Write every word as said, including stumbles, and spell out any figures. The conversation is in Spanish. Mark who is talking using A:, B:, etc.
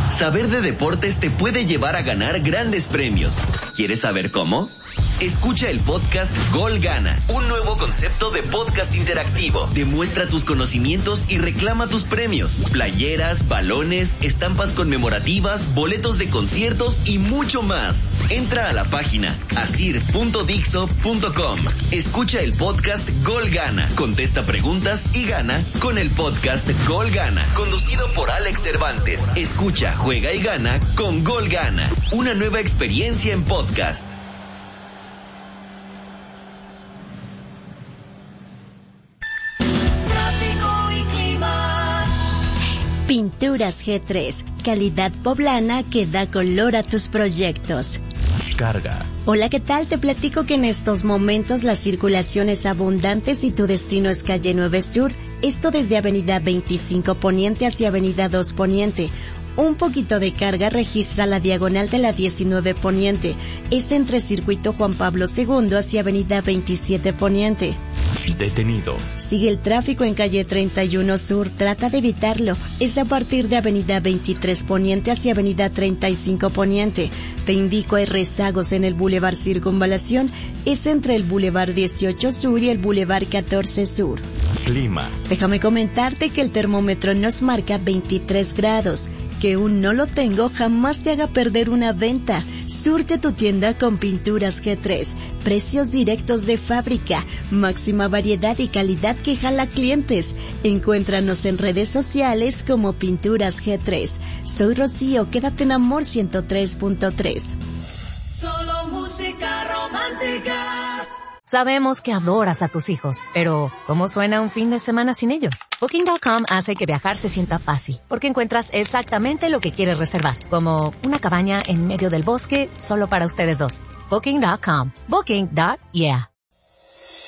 A: Saber de deportes te puede llevar a ganar grandes premios. ¿Quieres saber cómo? Escucha el podcast Gol Gana, un nuevo concepto de podcast interactivo. Demuestra tus conocimientos y reclama tus premios. Playeras, balones, estampas conmemorativas, boletos de conciertos y mucho más. Entra a la página asir punto dixo punto com. Escucha el podcast Gol Gana. Contesta preguntas y gana con el podcast Gol Gana, conducido por Alex Cervantes. Escucha, juega y gana con Gol Gana. Una nueva experiencia en podcast.
B: Pinturas G tres, calidad poblana que da color a tus proyectos.
C: Carga.
B: Hola, ¿qué tal? Te platico que en estos momentos la circulación es abundante si tu destino es calle nueve Sur, esto desde Avenida veinticinco Poniente hacia Avenida dos Poniente. Un poquito de carga registra la diagonal de la diecinueve Poniente. Es entre Circuito Juan Pablo segundo hacia Avenida veintisiete Poniente.
C: Detenido.
B: Sigue el tráfico en calle treinta y uno Sur, trata de evitarlo. Es a partir de Avenida veintitrés Poniente hacia Avenida treinta y cinco Poniente. Te indico, hay rezagos en el Boulevard Circunvalación. Es entre el Boulevard dieciocho Sur y el Boulevard catorce Sur.
C: Clima.
B: Déjame comentarte que el termómetro nos marca veintitrés grados. Que un no lo tengo jamás te haga perder una venta. Surte tu tienda con Pinturas G tres. Precios directos de fábrica. Máxima variedad y calidad que jala clientes. Encuéntranos en redes sociales como Pinturas G tres. Soy Rocío, quédate en Amor ciento tres punto tres.
D: Solo música romántica.
E: Sabemos que adoras a tus hijos, pero ¿cómo suena un fin de semana sin ellos? Booking punto com hace que viajar se sienta fácil, porque encuentras exactamente lo que quieres reservar, como una cabaña en medio del bosque solo para ustedes dos. Booking punto com. Booking. Yeah.